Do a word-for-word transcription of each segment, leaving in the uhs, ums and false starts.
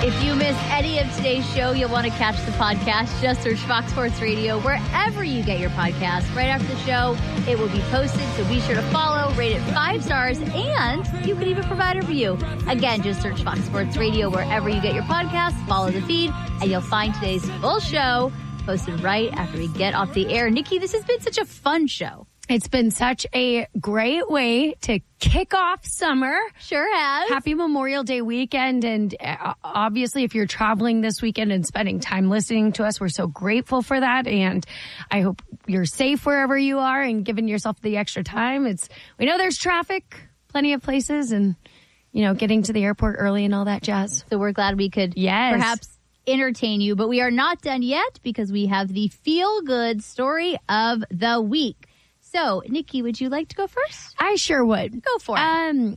If you missed any of today's show, you'll want to catch the podcast. Just search Fox Sports Radio wherever you get your podcast. Right after the show, it will be posted, so be sure to follow, rate it five stars, and you can even provide a review. Again, just search Fox Sports Radio wherever you get your podcast, follow the feed, and you'll find today's full show posted right after we get off the air. Nikki, this has been such a fun show. It's been such a great way to kick off summer. Sure has. Happy Memorial Day weekend. And uh, obviously, if you're traveling this weekend and spending time listening to us, we're so grateful for that. And I hope you're safe wherever you are and giving yourself the extra time. It's we know there's traffic, plenty of places, and, you know, getting to the airport early and all that jazz. So we're glad we could yes. perhaps entertain you. But we are not done yet because we have the feel-good story of the week. So, Nikki, would you like to go first? I sure would. Go for it. Um,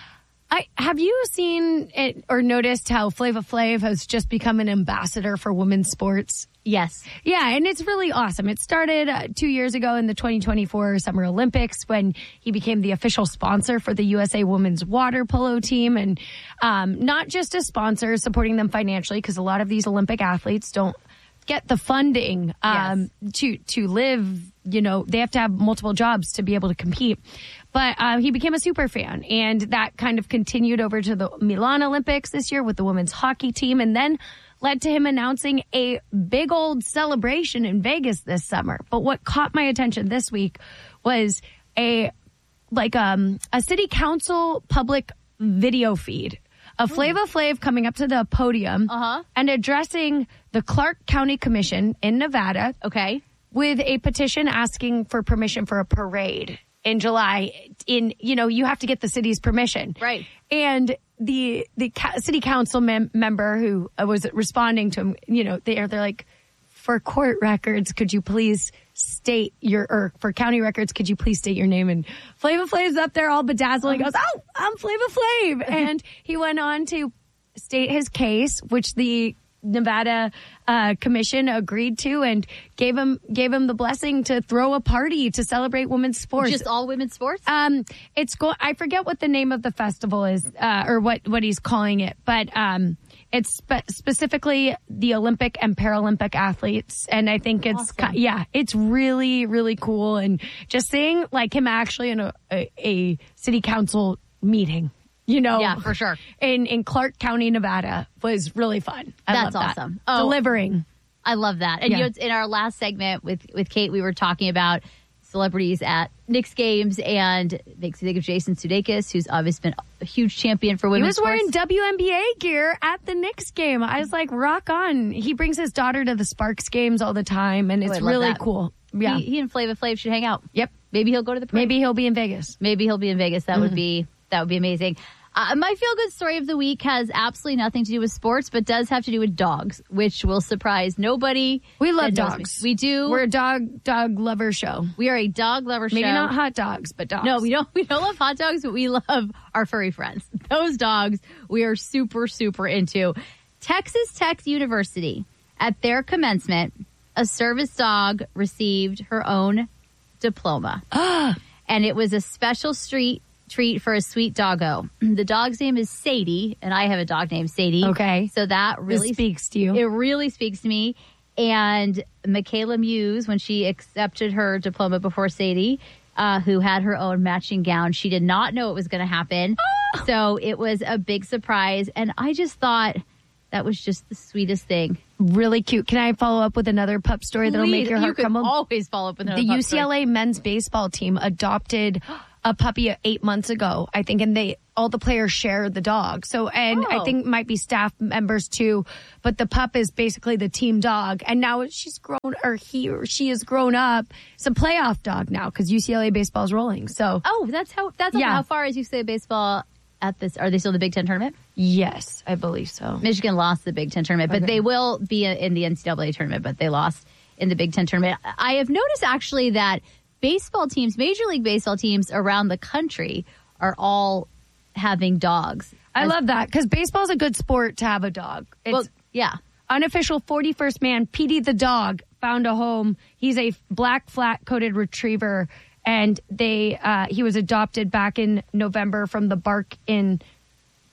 I have you seen it or noticed how Flava Flav has just become an ambassador for women's sports? Yes. Yeah, and it's really awesome. It started uh, two years ago in the twenty twenty-four Summer Olympics when he became the official sponsor for the U S A women's water polo team. And um, not just a sponsor, supporting them financially, because a lot of these Olympic athletes don't get the funding um, yes. to to live. You know, they have to have multiple jobs to be able to compete. But uh, he became a super fan, and that kind of continued over to the Milan Olympics this year with the women's hockey team, and then led to him announcing a big old celebration in Vegas this summer. But what caught my attention this week was a like um, a city council public video feed of Flava Flav coming up to the podium uh-huh. and addressing the Clark County Commission in Nevada. Okay. With a petition asking for permission for a parade in July. In, you know, you have to get the city's permission. Right. And the the ca- city council mem- member who was responding to him, you know, they're, they're like, for court records, could you please state your, or for county records, could you please state your name? And Flava Flav's up there all bedazzled. He goes, oh, I'm Flava Flav. And he went on to state his case, which the Nevada uh, Commission agreed to and gave him gave him the blessing to throw a party to celebrate women's sports. Just all women's sports? Um, it's go- I forget what the name of the festival is, uh, or what, what he's calling it, but um, it's spe- specifically the Olympic and Paralympic athletes, and I think it's awesome. yeah, it's really really cool, and just seeing like him actually in a, a, a city council meeting. You know, yeah, for sure. In in Clark County, Nevada, was really fun. I That's love awesome. That. Oh, Delivering. I love that. And yeah. you know, in our last segment with, with Kate, we were talking about celebrities at Knicks games, and makes me think of Jason Sudeikis, who's obviously been a huge champion for women's sports. He was wearing W N B A gear at the Knicks game. I was like, rock on. He brings his daughter to the Sparks games all the time, and it's oh, really that. cool. Yeah, he, he and Flava Flav should hang out. Yep. Maybe he'll go to the parade. Maybe he'll be in Vegas. Maybe he'll be in Vegas. That mm-hmm. would be that would be amazing. Uh, my feel-good story of the week has absolutely nothing to do with sports, but does have to do with dogs, which will surprise nobody. We love dogs. Me. We do. We're a dog dog lover show. We are a dog lover show. Maybe not hot dogs, but dogs. No, we don't. We don't love hot dogs, but we love our furry friends. Those dogs we are super, super into. Texas Tech University, at their commencement, a service dog received her own diploma. And it was a special street treat for a sweet doggo. The dog's name is Sadie, and I have a dog named Sadie. Okay. So that really this speaks to you. It really speaks to me. And Michaela Muse, when she accepted her diploma before Sadie, uh, who had her own matching gown, she did not know it was going to happen. Oh. So it was a big surprise. And I just thought that was just the sweetest thing. Really cute. Can I follow up with another pup story that'll make your heart you can crumble? Always follow up with another The pup U C L A story. men's baseball team adopted a puppy eight months ago, I think, and they all the players share the dog. So, and oh. I think might be staff members too, but the pup is basically the team dog. And now she's grown, or he or she has grown up. It's a playoff dog now because U C L A baseball is rolling. So, oh, that's how. That's yeah. how far is U C L A baseball at this? Are they still in the Big Ten tournament? Yes, I believe so. Michigan lost the Big Ten tournament, but okay. they will be in the N C double A tournament. But they lost in the Big Ten tournament. I have noticed actually that baseball teams, Major League Baseball teams around the country are all having dogs. I As, love that because baseball is a good sport to have a dog. It's well, yeah. Unofficial forty-first man, Petey the dog, found a home. He's a black flat-coated retriever, and they uh, he was adopted back in November from the Bark in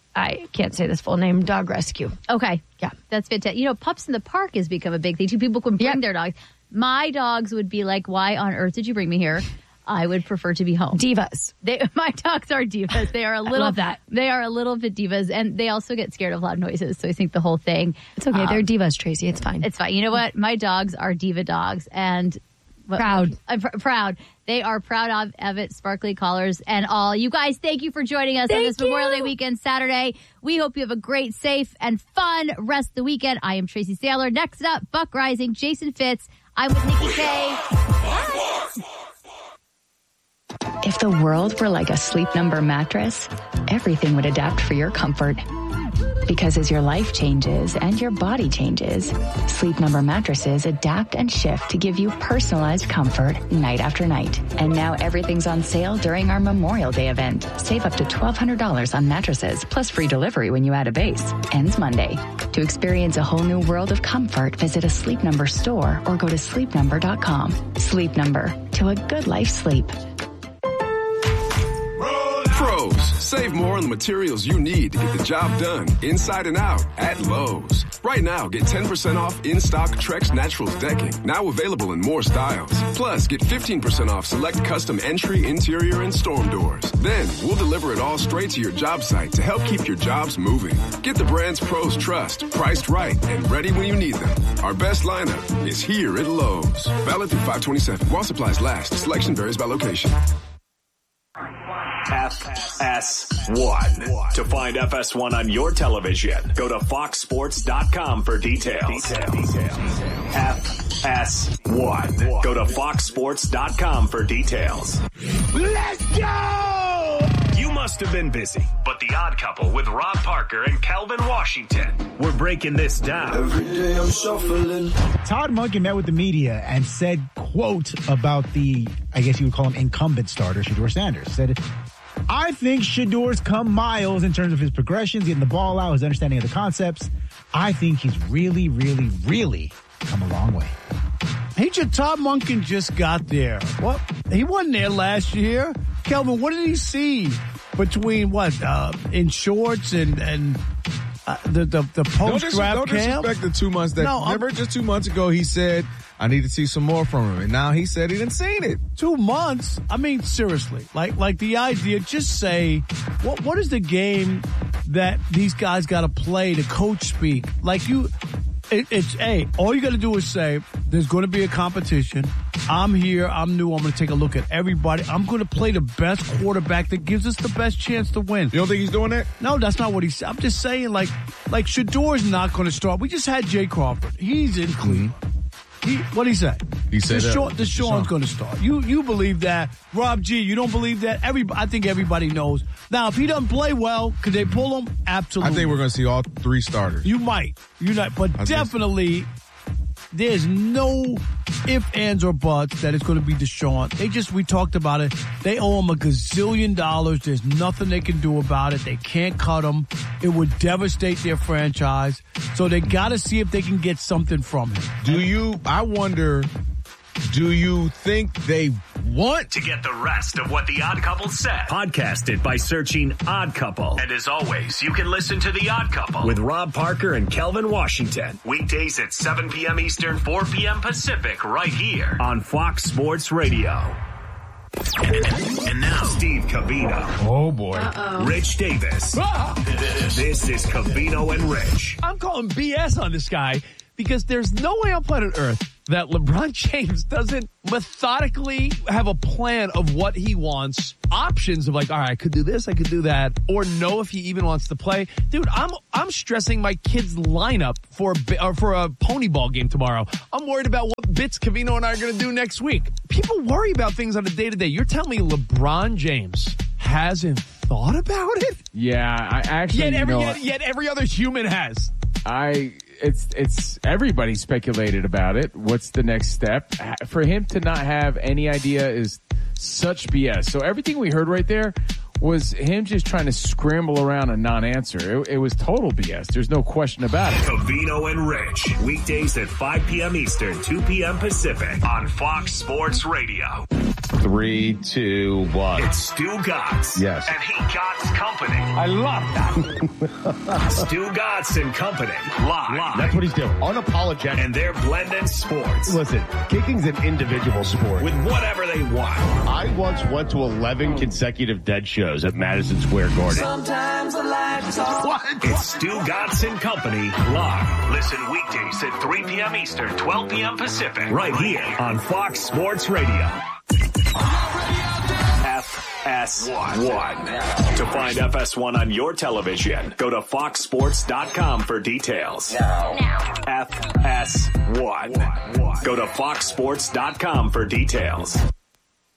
I can't say this full name, dog rescue. Okay. Yeah. That's fantastic. You know, Pups in the Park has become a big thing too. People can bring yep. their dogs. My dogs would be like, why on earth did you bring me here? I would prefer to be home. Divas. They, my dogs are divas. They are a little. I love that. They are a little bit divas, and they also get scared of loud noises. So I think the whole thing. It's okay. Um, They're divas, Tracy. It's fine. It's fine. You know what? My dogs are diva dogs, and what, proud. I'm pr- proud. They are proud of, of it. Sparkly collars and all. You guys, thank you for joining us thank on this you. Memorial Day weekend, Saturday. We hope you have a great, safe, and fun rest of the weekend. I am Tracy Saylor. Next up, Buck Rising, Jason Fitz. I'm with Nikki K. If the world were like a Sleep Number mattress, everything would adapt for your comfort. Because as your life changes and your body changes, Sleep Number mattresses adapt and shift to give you personalized comfort night after night. And now everything's on sale during our Memorial Day event. Save up to twelve hundred dollars on mattresses, plus free delivery when you add a base. Ends Monday. To experience a whole new world of comfort, visit a Sleep Number store or go to sleep number dot com. Sleep Number. To a good life sleep. Pros, save more on the materials you need to get the job done inside and out at Lowe's. Right now, get ten percent off in-stock Trex Naturals decking, now available in more styles. Plus, get fifteen percent off select custom entry, interior, and storm doors. Then, we'll deliver it all straight to your job site to help keep your jobs moving. Get the brands pros trust, priced right, and ready when you need them. Our best lineup is here at Lowe's. Valid through five twenty-seven. While supplies last, selection varies by location. F S one. To find F S one on your television, go to fox sports dot com for details. details. F S one. Go to fox sports dot com for details. Let's go! You must have been busy, but The Odd Couple with Rob Parker and Kelvin Washington. We're breaking this down. Every day I'm shuffling. Todd Monken met with the media and said, quote, about the, I guess you would call him incumbent starter, Shedeur Sanders. Said, I think Shedor's come miles in terms of his progressions, getting the ball out, his understanding of the concepts. I think he's really, really, really come a long way. Hey, Todd Monken just got there. What? He wasn't there last year. Kelvin, what did he see between what, uh, in shorts and, and, uh, the, the, the post draft don't dis- camp? Don't disrespect the two months that, no, remember just two months ago he said, I need to see some more from him. And now he said he didn't seen it. Two months? I mean, seriously, like, like the idea, just say, what, what is the game that these guys got to play to coach speak? Like you, it, it's, hey, all you got to do is say, there's going to be a competition. I'm here. I'm new. I'm going to take a look at everybody. I'm going to play the best quarterback that gives us the best chance to win. You don't think he's doing that? No, that's not what he said. I'm just saying, like, like Shedor's not going to start. We just had Jay Crawford. He's in Cleveland. Mm-hmm. He, what'd he say? He said Deshaun, Deshaun's going to start. You you believe that. Rob G, you don't believe that? Every, I think everybody knows. Now, if he doesn't play well, could they pull him? Absolutely. I think we're going to see all three starters. You might. You not, but I definitely, there's no ifs, ands, or buts that it's going to be Deshaun. They just, we talked about it. They owe him a gazillion dollars. There's nothing they can do about it. They can't cut him. It would devastate their franchise. So they got to see if they can get something from him. Do you, I wonder, do you think they want to get the rest of what The Odd Couple said? Podcast it by searching Odd Couple. And as always, you can listen to The Odd Couple with Rob Parker and Kelvin Washington. Weekdays at seven p.m. Eastern, four p.m. Pacific, right here on Fox Sports Radio. And now, Steve Covino. Oh, boy. Uh-oh. Rich Davis. Ah! This is Covino and Rich. I'm calling B S on this guy because there's no way on planet Earth that LeBron James doesn't methodically have a plan of what he wants, options of like, all right, I could do this, I could do that, or know if he even wants to play. Dude, I'm I'm stressing my kid's lineup for a, or for a pony ball game tomorrow. I'm worried about what bits Covino and I are going to do next week. People worry about things on a day-to-day. You're telling me LeBron James hasn't thought about it? Yeah, I actually, yet every, you know, yet, yet every other human has. I... It's it's everybody speculated about it. What's the next step? For him to not have any idea is such B S. So everything we heard right there was him just trying to scramble around a non-answer. It, it was total B S. There's no question about it. Covino and Rich. Weekdays at five p.m. Eastern, two p.m. Pacific on Fox Sports Radio. Three, two, one. It's Stu Gatz. Yes. And he Gatz Company. I love that. Stu Gatz and Company. Live. Live. That's what he's doing. Unapologetic. And they're blending sports. Listen, kicking's an individual sport. With whatever they want. I once went to eleven consecutive dead shows at Madison Square Garden. Sometimes I like to talk. What? It's Stu Gatz and Company live. Listen weekdays at three p.m. Eastern, twelve p.m. Pacific. Right here on Fox Sports Radio. F S one. To find F S one on your television, go to fox sports dot com for details. Now. F S one. Go to fox sports dot com for details.